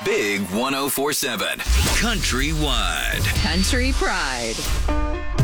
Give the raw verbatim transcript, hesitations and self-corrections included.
Big one oh four seven. Countrywide. Country Pride.